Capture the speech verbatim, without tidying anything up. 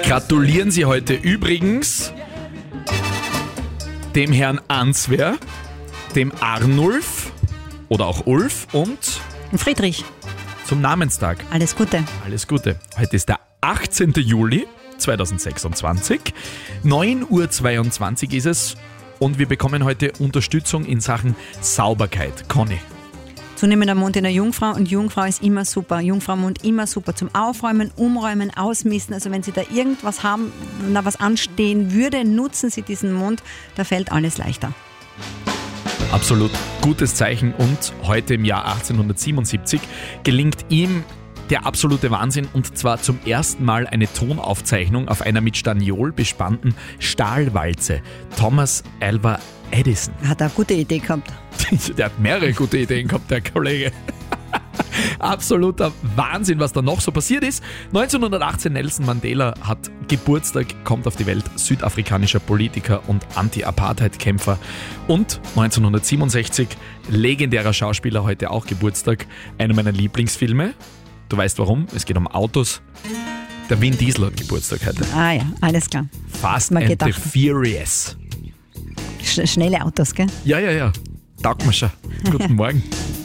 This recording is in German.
gratulieren Sie heute übrigens dem Herrn Answer, dem Arnulf oder auch Ulf und Friedrich. Zum Namenstag. Alles Gute. Alles Gute. Heute ist der achtzehnten Juli zweitausendsechsundzwanzig. neun Uhr zweiundzwanzig ist es und wir bekommen heute Unterstützung in Sachen Sauberkeit. Conny. Zunehmender Mond in der Jungfrau und Jungfrau ist immer super. Jungfrau-Mond immer super zum Aufräumen, Umräumen, Ausmisten. Also wenn Sie da irgendwas haben, wenn da was anstehen würde, nutzen Sie diesen Mond, da fällt alles leichter. Absolut gutes Zeichen und heute im Jahr achtzehnhundertsiebenundsiebzig gelingt ihm der absolute Wahnsinn und zwar zum ersten Mal eine Tonaufzeichnung auf einer mit Staniol bespannten Stahlwalze. Thomas Alva Edison. Hat eine gute Idee gehabt. Der hat mehrere gute Ideen gehabt, der Kollege. Absoluter Wahnsinn, was da noch so passiert ist. neunzehnhundertachtzehn Nelson Mandela hat Geburtstag, kommt auf die Welt, südafrikanischer Politiker und Anti-Apartheid-Kämpfer. Und neunzehnhundertsiebenundsechzig, legendärer Schauspieler, heute auch Geburtstag, einer meiner Lieblingsfilme. Du weißt warum, es geht um Autos. Der Vin Diesel hat Geburtstag heute. Ah ja, alles klar. Fast and the Furious. Sch- schnelle Autos, gell? Ja, ja, ja. Taugt mir schon. Guten Morgen.